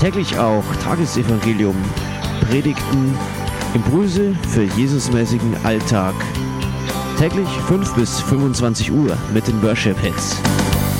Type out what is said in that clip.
Täglich auch Tagesevangelium, Predigten, Impulse für Jesusmäßigen Alltag. Täglich 5 bis 25 Uhr mit den Worship Hits.